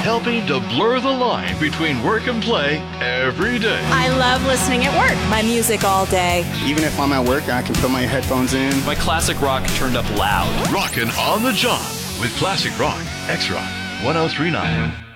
helping to blur the line between work and play every day. I love listening at work. My music all day. Even if I'm at work, I can put my headphones in. My classic rock turned up loud. Rockin' on the job with Classic Rock, X-Rock 1039.